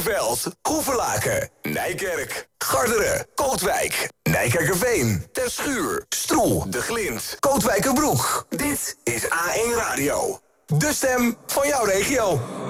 Veld, Hoevelaken, Nijkerk, Garderen, Kootwijk, Nijkerkerveen, Terschuur, Stroe, De Glind, Kootwijkerbroek. Dit is A1 Radio. De stem van jouw regio.